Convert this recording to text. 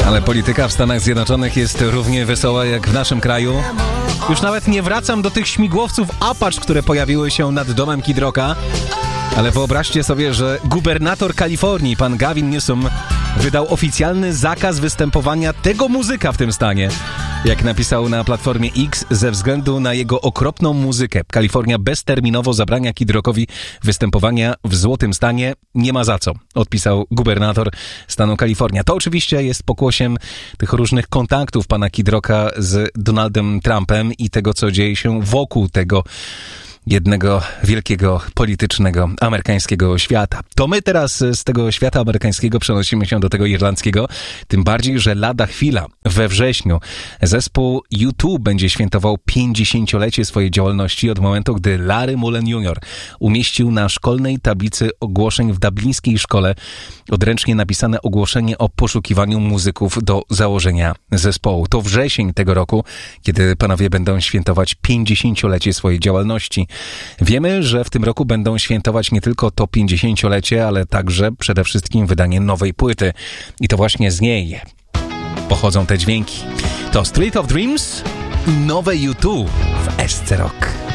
Ale polityka w Stanach Zjednoczonych jest równie wesoła jak w naszym kraju. Już nawet nie wracam do tych śmigłowców Apache, które pojawiły się nad domem Kid Rocka. Ale wyobraźcie sobie, że gubernator Kalifornii, pan Gavin Newsom, wydał oficjalny zakaz występowania tego muzyka w tym stanie. Jak napisał na platformie X, ze względu na jego okropną muzykę, Kalifornia bezterminowo zabrania Kid Rockowi występowania w złotym stanie. Nie ma za co, odpisał gubernator stanu Kalifornia. To oczywiście jest pokłosiem tych różnych kontaktów pana Kid Rocka z Donaldem Trumpem i tego, co dzieje się wokół tego jednego wielkiego, politycznego, amerykańskiego świata. To my teraz z tego świata amerykańskiego przenosimy się do tego irlandzkiego, tym bardziej, że lada chwila, we wrześniu, zespół U2 będzie świętował 50-lecie swojej działalności od momentu, gdy Larry Mullen Jr. umieścił na szkolnej tablicy ogłoszeń w dublińskiej szkole odręcznie napisane ogłoszenie o poszukiwaniu muzyków do założenia zespołu. To wrzesień tego roku, kiedy panowie będą świętować 50-lecie swojej działalności. Wiemy, że w tym roku będą świętować nie tylko to 50-lecie, ale także przede wszystkim wydanie nowej płyty. I to właśnie z niej pochodzą te dźwięki. To Street of Dreams i nowe U2 w SC Rock.